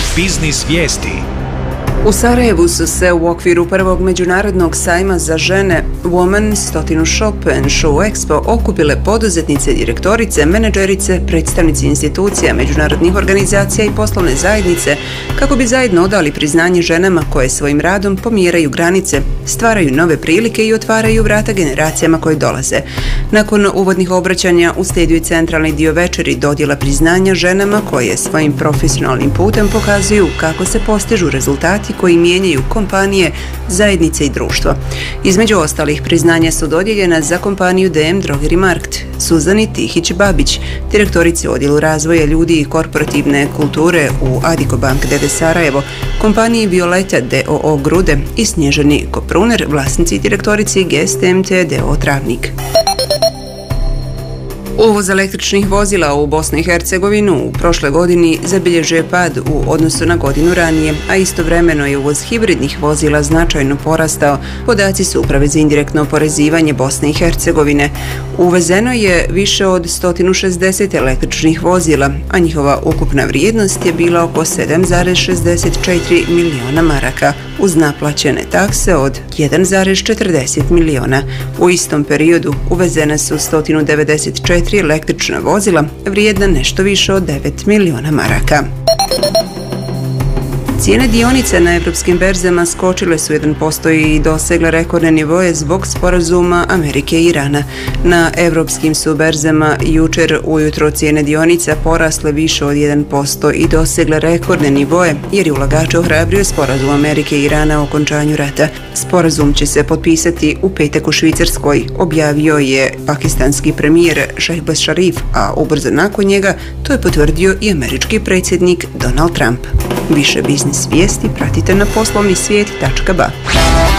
Biznis vijesti. U Sarajevu su se u okviru prvog međunarodnog sajma za žene Women 100 Shop and Show Expo okupile poduzetnice, direktorice, menadžerice, predstavnici institucija, međunarodnih organizacija i poslovne zajednice kako bi zajedno odali priznanje ženama koje svojim radom pomjeraju granice, stvaraju nove prilike i otvaraju vrata generacijama koje dolaze. Nakon uvodnih obraćanja uslijedio je centralni dio večeri dodjela priznanja ženama koje svojim profesionalnim putem pokazuju kako se postižu rezultati koji mijenjaju kompanije, zajednice i društvo. Između ostalih priznanja su dodijeljena za kompaniju DM Drogeri Markt, Suzani Tihić-Babić, direktorici odjelu razvoja ljudi i korporativne kulture u Adiko Bank d.d. Sarajevo, kompaniji Violeta d.o.o. Grude i Snježani Kopruner, vlasnici i direktorici GSTMT d.o.o. Travnik. Uvoz električnih vozila u Bosnu i Hercegovinu u prošle godini zabilježio je pad u odnosu na godinu ranije, a istovremeno je uvoz hibridnih vozila značajno porastao. Podaci su Uprave za indirektno oporezivanje Bosne i Hercegovine. Uvezeno je više od 160 električnih vozila, a njihova ukupna vrijednost je bila oko 7,64 miliona maraka, uz naplaćene takse od 1,40 miliona. U istom periodu uvezene su 194 električna vozila vrijedna nešto više od 9 miliona maraka. Cijene dionica na evropskim berzama skočile su 1% i dosegle rekordne nivoje zbog sporazuma Amerike i Irana. Na evropskim su berzama jučer ujutro cijene dionica porasle više od 1% i dosegle rekordne nivoje jer je ulagače ohrabrio sporazum Amerike i Irana o okončanju rata. Sporazum će se potpisati u petak u Švicarskoj, objavio je pakistanski premijer Shehbaz Sharif, a ubrzo nakon njega to je potvrdio i američki predsjednik Donald Trump. Više biznis vijesti pratite na poslovnisvijet.ba.